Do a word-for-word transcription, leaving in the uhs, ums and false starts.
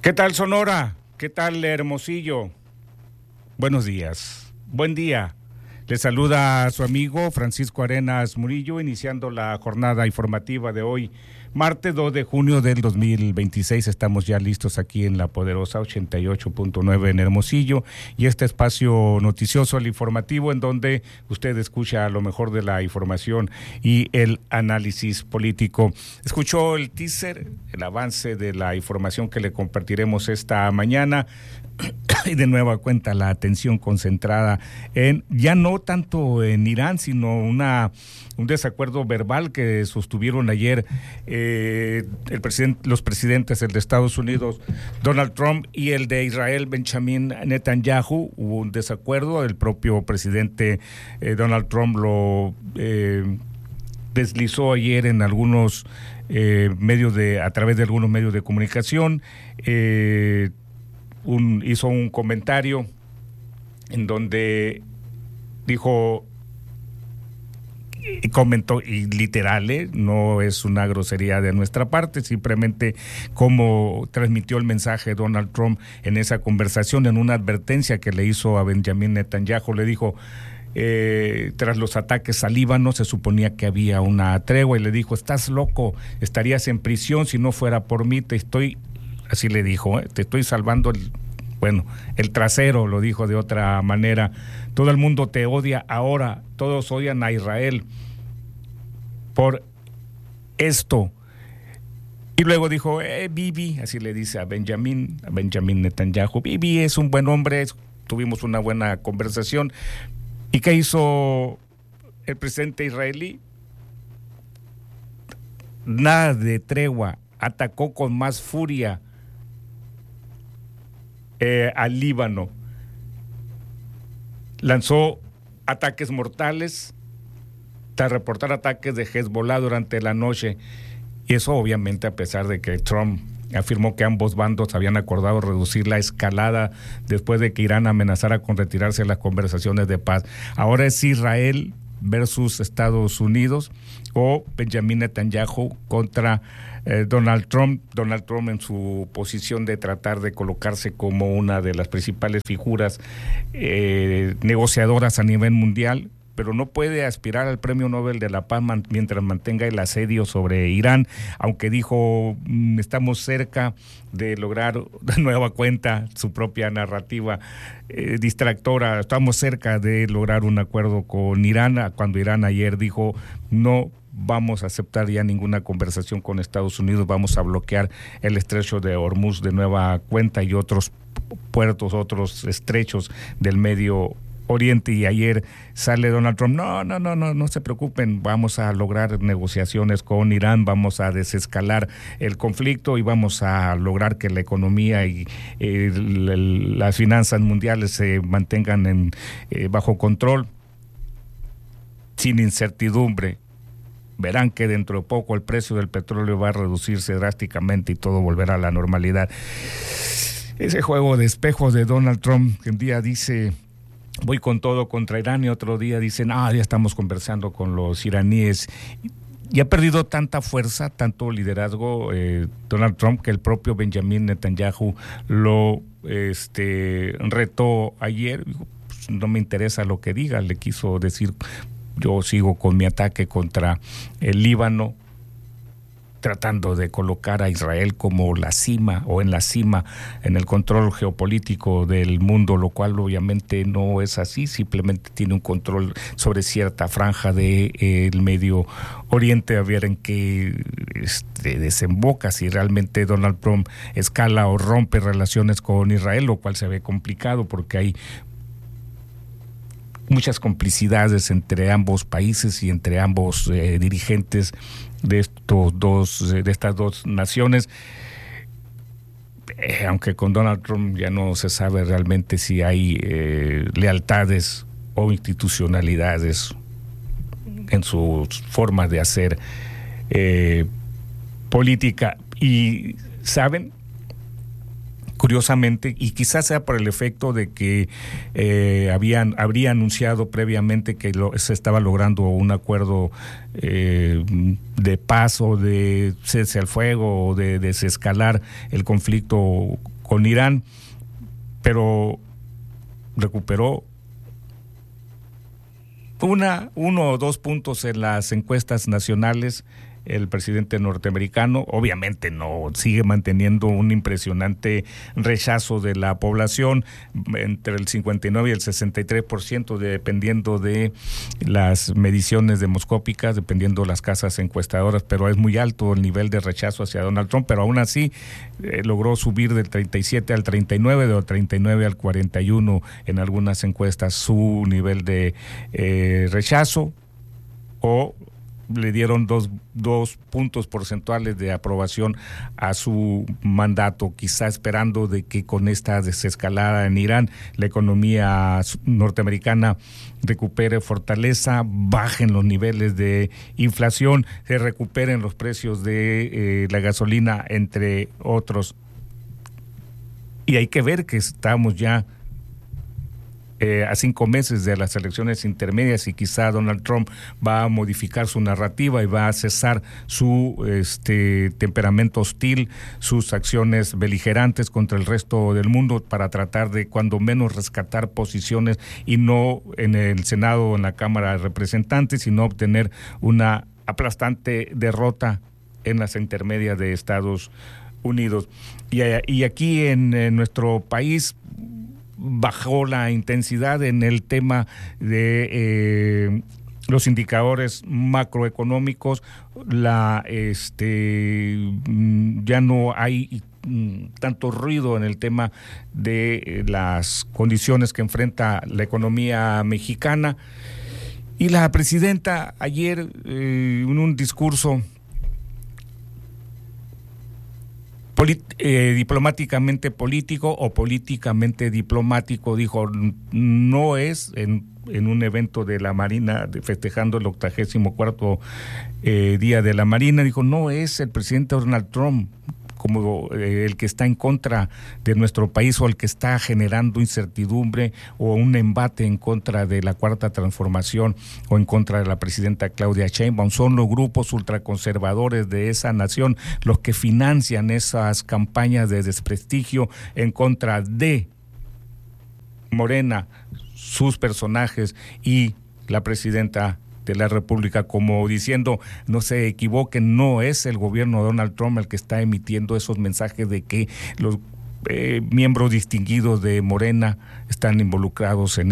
¿Qué tal, Sonora? ¿Qué tal, Hermosillo? Buenos días. Buen día. Le saluda a su amigo Francisco Arenas Murillo, iniciando la jornada informativa de hoy, martes dos de junio del dos mil veintiséis. Estamos ya listos aquí en la poderosa ochenta y ocho punto nueve en Hermosillo, y este espacio noticioso, el informativo, en donde usted escucha lo mejor de la información y el análisis político. Escuchó el teaser, el avance de la información que le compartiremos esta mañana. Y de nueva cuenta la atención concentrada en, ya no tanto en Irán, sino una un desacuerdo verbal que sostuvieron ayer eh, el presidente, los presidentes, el de Estados Unidos, Donald Trump, y el de Israel, Benjamin Netanyahu. Hubo un desacuerdo, el propio presidente eh, Donald Trump lo eh, deslizó ayer en algunos eh, medios de, a través de algunos medios de comunicación. eh, Un, hizo un comentario en donde dijo, y comentó, y literal, ¿eh? No es una grosería de nuestra parte, simplemente como transmitió el mensaje Donald Trump en esa conversación, en una advertencia que le hizo a Benjamin Netanyahu. Le dijo, eh, tras los ataques al Líbano se suponía que había una tregua, y le dijo, estás loco, estarías en prisión si no fuera por mí, te estoy... Así le dijo, ¿eh? Te estoy salvando el, bueno, el trasero, lo dijo de otra manera. Todo el mundo te odia ahora, todos odian a Israel por esto. Y luego dijo, eh, Bibi, así le dice a Benjamin, a Benjamin Netanyahu, Bibi es un buen hombre, tuvimos una buena conversación. ¿Y qué hizo el presidente israelí? Nada de tregua, atacó con más furia Eh, al Líbano, lanzó ataques mortales tras reportar ataques de Hezbollah durante la noche, y eso obviamente a pesar de que Trump afirmó que ambos bandos habían acordado reducir la escalada después de que Irán amenazara con retirarse de las conversaciones de paz. Ahora es Israel versus Estados Unidos, o Benjamin Netanyahu contra eh, Donald Trump. Donald Trump, en su posición de tratar de colocarse como una de las principales figuras eh, negociadoras a nivel mundial, pero no puede aspirar al Premio Nobel de la Paz man, mientras mantenga el asedio sobre Irán, aunque dijo, mmm, estamos cerca de lograr de nueva cuenta su propia narrativa eh, distractora, estamos cerca de lograr un acuerdo con Irán, cuando Irán ayer dijo, no vamos a aceptar ya ninguna conversación con Estados Unidos, vamos a bloquear el estrecho de Hormuz de nueva cuenta y otros puertos, otros estrechos del Medio Oriente. Y ayer sale Donald Trump, no, no, no, no, no se preocupen, vamos a lograr negociaciones con Irán, vamos a desescalar el conflicto y vamos a lograr que la economía y eh, las finanzas mundiales se mantengan en, eh, bajo control, sin incertidumbre. Verán que dentro de poco el precio del petróleo va a reducirse drásticamente y todo volverá a la normalidad. Ese juego de espejos de Donald Trump, que un día dice, voy con todo contra Irán, y otro día dicen, ah, ya estamos conversando con los iraníes. Y ha perdido tanta fuerza, tanto liderazgo eh, Donald Trump, que el propio Benjamin Netanyahu lo este, retó ayer. Pues, no me interesa lo que diga, le quiso decir, yo sigo con mi ataque contra el Líbano, tratando de colocar a Israel como la cima o en la cima en el control geopolítico del mundo, lo cual obviamente no es así, simplemente tiene un control sobre cierta franja del de, eh, Medio Oriente, a ver en qué este, desemboca, si realmente Donald Trump escala o rompe relaciones con Israel, lo cual se ve complicado porque hay muchas complicidades entre ambos países y entre ambos eh, dirigentes de estos dos de estas dos naciones, eh, aunque con Donald Trump ya no se sabe realmente si hay eh, lealtades o institucionalidades en su forma de hacer eh, política. Y saben, curiosamente, y quizás sea por el efecto de que eh, habían habría anunciado previamente que lo, se estaba logrando un acuerdo eh, de paz o de cese al fuego o de desescalar el conflicto con Irán, pero recuperó una, uno o dos puntos en las encuestas nacionales. El presidente norteamericano obviamente no sigue manteniendo un impresionante rechazo de la población, entre el cincuenta y nueve y el sesenta y tres por ciento, dependiendo de las mediciones demoscópicas, dependiendo de las casas encuestadoras, pero es muy alto el nivel de rechazo hacia Donald Trump, pero aún así eh, logró subir del treinta y siete al treinta y nueve, del treinta y nueve al cuarenta y uno en algunas encuestas su nivel de eh, rechazo, o le dieron dos, dos puntos porcentuales de aprobación a su mandato, quizá esperando de que con esta desescalada en Irán la economía norteamericana recupere fortaleza, bajen los niveles de inflación, se recuperen los precios de eh, la gasolina, entre otros. Y hay que ver que estamos ya Eh, a cinco meses de las elecciones intermedias y quizá Donald Trump va a modificar su narrativa y va a cesar su este temperamento hostil, sus acciones beligerantes contra el resto del mundo, para tratar de cuando menos rescatar posiciones, y no en el Senado o en la Cámara de Representantes, sino obtener una aplastante derrota en las intermedias de Estados Unidos. Y, y aquí en, en nuestro país bajó la intensidad en el tema de eh, los indicadores macroeconómicos. La este ya no hay tanto ruido en el tema de las condiciones que enfrenta la economía mexicana. Y la presidenta ayer eh, en un discurso Polit, eh, diplomáticamente político o políticamente diplomático, dijo, no es en, en un evento de la Marina, de, festejando el octagésimo cuarto eh, día de la Marina, dijo, no es el presidente Donald Trump como eh, el que está en contra de nuestro país, o el que está generando incertidumbre o un embate en contra de la Cuarta Transformación o en contra de la presidenta Claudia Sheinbaum. Son los grupos ultraconservadores de esa nación los que financian esas campañas de desprestigio en contra de Morena, sus personajes y la presidenta de la República, como diciendo, no se equivoquen, no es el gobierno de Donald Trump el que está emitiendo esos mensajes de que los eh, miembros distinguidos de Morena están involucrados en